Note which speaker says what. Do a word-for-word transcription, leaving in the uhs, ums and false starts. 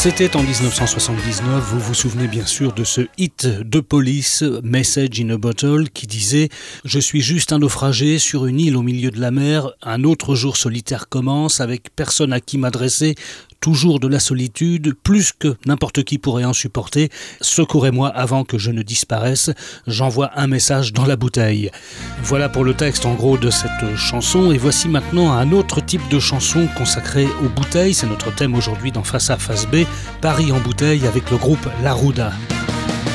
Speaker 1: C'était en dix-neuf cent soixante-dix-neuf, vous vous souvenez bien sûr de ce hit de Police, Message in a Bottle, qui disait « Je suis juste un naufragé sur une île au milieu de la mer, un autre jour solitaire commence, avec personne à qui m'adresser, toujours de la solitude, plus que n'importe qui pourrait en supporter. Secourez-moi avant que je ne disparaisse, j'envoie un message dans la bouteille. » Voilà pour le texte en gros de cette chanson, et voici maintenant un autre type de chanson consacrée aux bouteilles. C'est notre thème aujourd'hui dans Face A, Face B, Paris en bouteille avec le groupe La Ruda.